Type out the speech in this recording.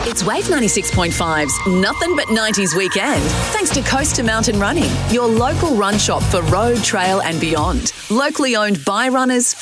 It's Wave 96.5's Nothing But 90s Weekend, thanks to Coast to Mountain Running, your local run shop for road, trail and beyond. Locally owned by runners,